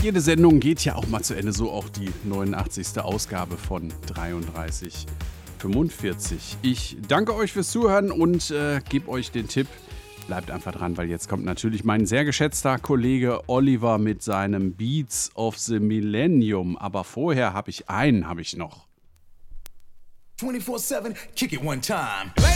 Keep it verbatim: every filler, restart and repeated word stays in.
jede Sendung geht ja auch mal zu Ende, so auch die neunundachtzigste Ausgabe von dreiunddreißig fünfundvierzig. Ich danke euch fürs Zuhören und äh, gebe euch den Tipp, bleibt einfach dran, weil jetzt kommt natürlich mein sehr geschätzter Kollege Oliver mit seinem Beats of the Millennium. Aber vorher habe ich einen, habe ich noch. twenty-four seven, kick it one time.